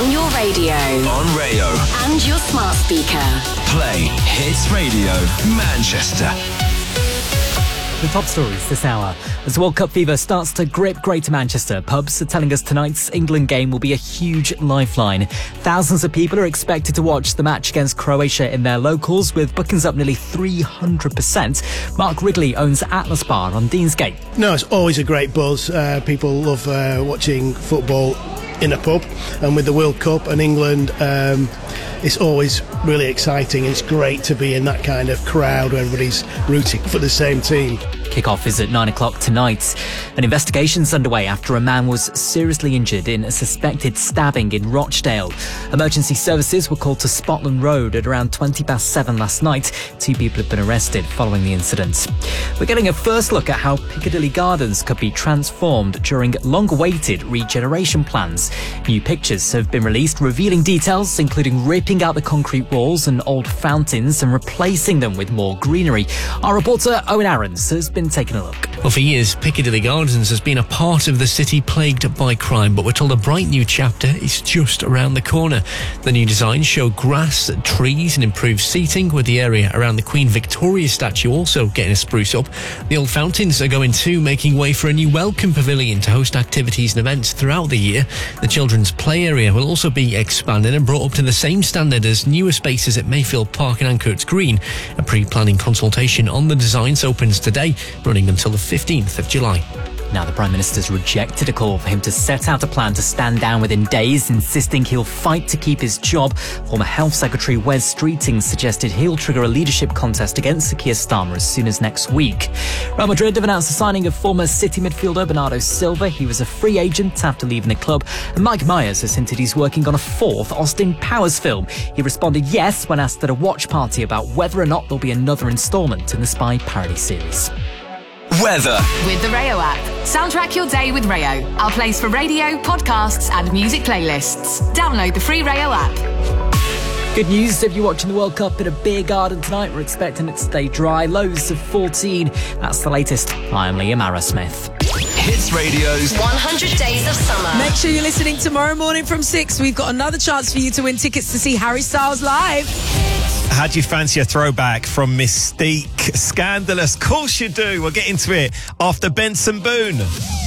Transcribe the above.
On your radio. On Rayo. And your smart speaker. Play Hits Radio Manchester. The top stories this hour. As World Cup fever starts to grip Greater Manchester, pubs are telling us tonight's England game will be a huge lifeline. Thousands of people are expected to watch the match against Croatia in their locals, with bookings up nearly 300%. Mark Wrigley owns Atlas Bar on Deansgate. No, it's always a great buzz. People love watching football in a pub, and with the World Cup and England, it's always really exciting. It's great to be in that kind of crowd where everybody's rooting for the same team. Kick-off is at 9 o'clock tonight. An investigation's underway after a man was seriously injured in a suspected stabbing in Rochdale. Emergency services were called to Spotland Road at around 7:20 last night. 2 people have been arrested following the incident. We're getting a first look at how Piccadilly Gardens could be transformed during long-awaited regeneration plans. New pictures have been released revealing details, including ripping out the concrete walls and old fountains and replacing them with more greenery. Our reporter Owen Aarons has been taking a look. Well, for years, Piccadilly Gardens has been a part of the city plagued by crime, but we're told a bright new chapter is just around the corner. The new designs show grass, trees and improved seating, with the area around the Queen Victoria statue also getting a spruce up. The old fountains are going too, making way for a new welcome pavilion to host activities and events throughout the year. The children's play area will also be expanded and brought up to the same standard as newer spaces at Mayfield Park and Ancoats Green. A pre-planning consultation on the designs opens today, running until the 15th of July. Now, the Prime Minister's rejected a call for him to set out a plan to stand down within days, insisting he'll fight to keep his job. Former Health Secretary Wes Streeting suggested he'll trigger a leadership contest against Sir Keir Starmer as soon as next week. Real Madrid have announced the signing of former City midfielder Bernardo Silva. He was a free agent after leaving the club. And Mike Myers has hinted he's working on a 4th Austin Powers film. He responded yes when asked at a watch party about whether or not there'll be another instalment in the spy parody series. Weather. With the Rayo app. Soundtrack your day with Rayo. Our place for radio, podcasts and music playlists. Download the free Rayo app. Good news if you're watching the World Cup in a beer garden tonight. We're expecting it to stay dry. Lows of 14. That's the latest. I'm Liam Arrowsmith. Hits Radio's 100 Days of Summer. Make sure you're listening tomorrow morning from 6. We've got another chance for you to win tickets to see Harry Styles live. How do you fancy a throwback from Mystique? Scandalous. Of course you do. We'll get into it after Benson Boone.